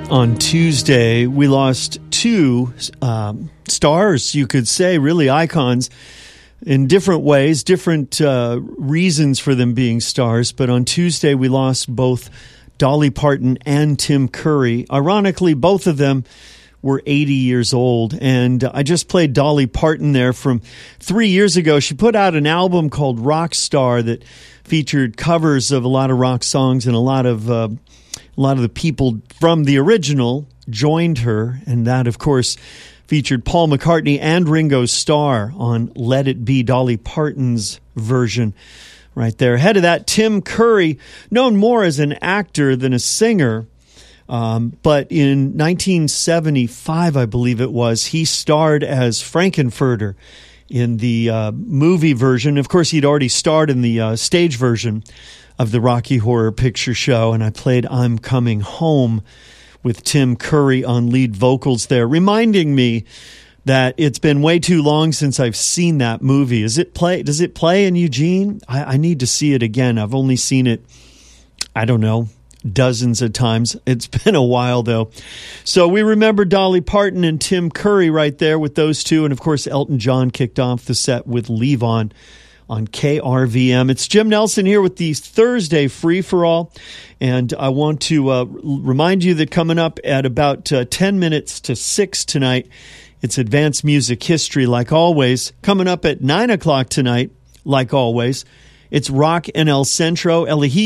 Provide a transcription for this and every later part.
On Tuesday, we lost two stars, you could say, really icons, in different ways, different reasons for them being stars. But on Tuesday, we lost both Dolly Parton and Tim Curry. Ironically, both of them were 80 years old. And I just played Dolly Parton there from 3 years ago. She put out an album called Rockstar that featured covers of a lot of rock songs, and a lot of the people from the original joined her. And that, of course, featured Paul McCartney and Ringo Starr on Let It Be, Dolly Parton's version right there. Ahead of that, Tim Curry, known more as an actor than a singer. But in 1975, I believe it was, he starred as Frankenfurter in the movie version. Of course, he'd already starred in the stage version of the Rocky Horror Picture Show, and I played I'm Coming Home with Tim Curry on lead vocals there, reminding me that it's been way too long since I've seen that movie. Does it play in Eugene? I need to see it again. I've only seen it, I don't know, dozens of times. It's been a while, though. So we remember Dolly Parton and Tim Curry right there with those two. And, of course, Elton John kicked off the set with Leave On KRVM. It's Jim Nelson here with the Thursday Free-for-All. And I want to remind you that coming up at about 10 minutes to 6 tonight, it's Advanced Music History, like always. Coming up at 9 o'clock tonight, like always, it's Rock and El Centro.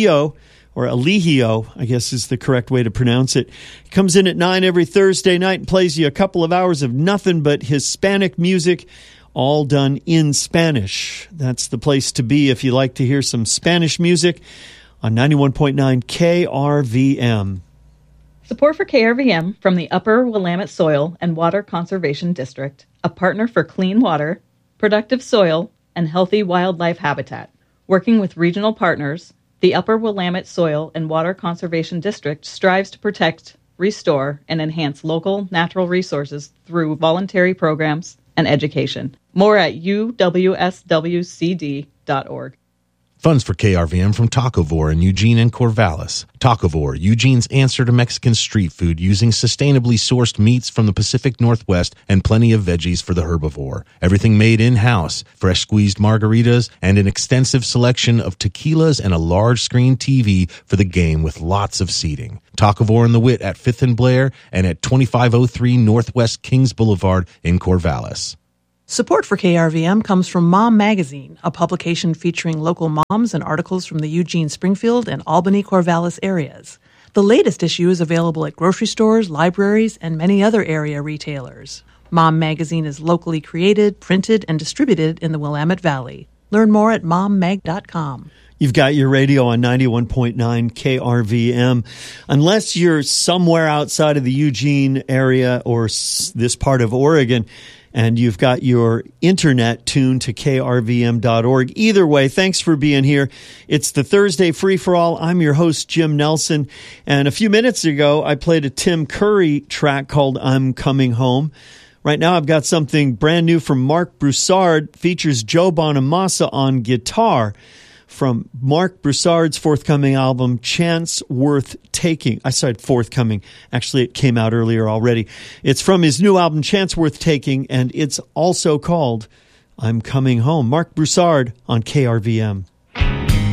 Eligio, I guess is the correct way to pronounce it. He comes in at 9 every Thursday night and plays you a couple of hours of nothing but Hispanic music, all done in Spanish. That's the place to be if you like to hear some Spanish music on 91.9 KRVM. Support for KRVM from the Upper Willamette Soil and Water Conservation District, a partner for clean water, productive soil, and healthy wildlife habitat. Working with regional partners, the Upper Willamette Soil and Water Conservation District strives to protect, restore, and enhance local natural resources through voluntary programs and education. More at uwswcd.org. Funds for KRVM from Tacovore in Eugene and Corvallis. Tacovore, Eugene's answer to Mexican street food, using sustainably sourced meats from the Pacific Northwest and plenty of veggies for the herbivore. Everything made in-house, fresh squeezed margaritas, and an extensive selection of tequilas and a large screen TV for the game with lots of seating. Tacovore and the Wit at 5th and Blair and at 2503 Northwest Kings Boulevard in Corvallis. Support for KRVM comes from Mom Magazine, a publication featuring local moms and articles from the Eugene, Springfield, and Albany, Corvallis areas. The latest issue is available at grocery stores, libraries, and many other area retailers. Mom Magazine is locally created, printed, and distributed in the Willamette Valley. Learn more at mommag.com. You've got your radio on 91.9 KRVM. Unless you're somewhere outside of the Eugene area or this part of Oregon, and you've got your internet tuned to krvm.org. Either way, thanks for being here. It's the Thursday Free-for-All. I'm your host, Jim Nelson. And a few minutes ago, I played a Tim Curry track called I'm Coming Home. Right now, I've got something brand new from Mark Broussard. Features Joe Bonamassa on guitar from Mark Broussard's forthcoming album, Chance Worth Taking. I said forthcoming. Actually, it came out earlier already. It's from his new album, Chance Worth Taking, and it's also called I'm Coming Home. Mark Broussard on KRVM.